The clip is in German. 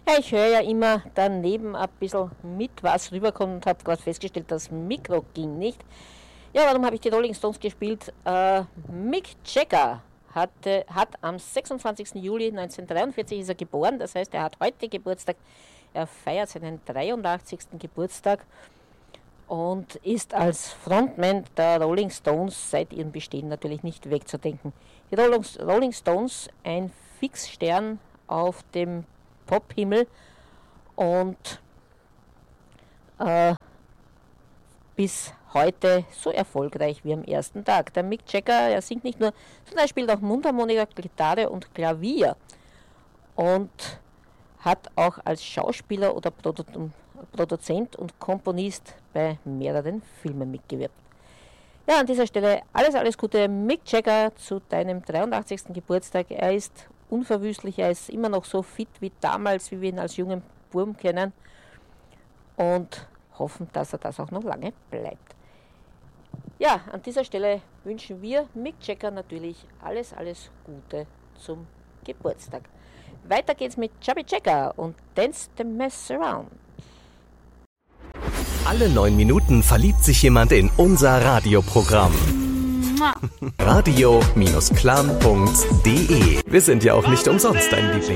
Ja, ich höre ja immer daneben ein bisschen mit, was rüberkommt und habe gerade festgestellt, das Mikro ging nicht. Ja, warum habe ich die Rolling Stones gespielt? Mick Jagger hat am 26. Juli 1943 ist er geboren, das heißt, er hat heute Geburtstag. Er feiert seinen 83. Geburtstag und ist als Frontman der Rolling Stones seit ihrem Bestehen natürlich nicht wegzudenken. Die Rolling Stones, ein Fixstern auf dem Pophimmel und bis heute so erfolgreich wie am ersten Tag. Der Mick Jagger, er singt nicht nur, sondern er spielt auch Mundharmonika, Gitarre und Klavier und hat auch als Schauspieler oder Produzent und Komponist bei mehreren Filmen mitgewirkt. Ja, an dieser Stelle alles Gute, Mick Jagger, zu deinem 83. Geburtstag. Er ist unverwüstlich, er ist immer noch so fit wie damals, wie wir ihn als jungen Burm kennen und hoffen, dass er das auch noch lange bleibt. Ja, an dieser Stelle wünschen wir Mick Jagger natürlich alles Gute zum Geburtstag. Weiter geht's mit Chubby Checker und Dance the Mess Around. Alle 9 Minuten verliebt sich jemand in unser Radioprogramm. Radio-clan.de. Wir sind ja auch nicht umsonst dein Liebling.